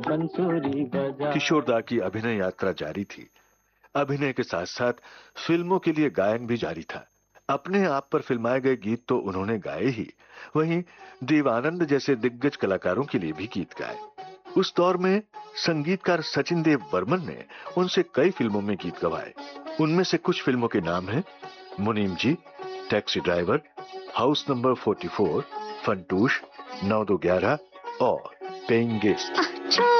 बंसुरी बजा। किशोरदा की अभिनय यात्रा जारी थी। अभिनय के साथ साथ फिल्मों के लिए गायन भी जारी था। अपने आप पर फिल्माए गए गीत तो उन्होंने गाए ही, वहीं देवानंद जैसे दिग्गज कलाकारों के लिए भी गीत गाए। उस दौर में संगीतकार सचिन देव बर्मन ने उनसे कई फिल्मों में गीत गवाए। उनमें से कुछ फिल्मों के नाम हैं मुनीम जी, taxi driver, house number 44, Funtoosh, 9-2-11 और पेइंग गेस्ट।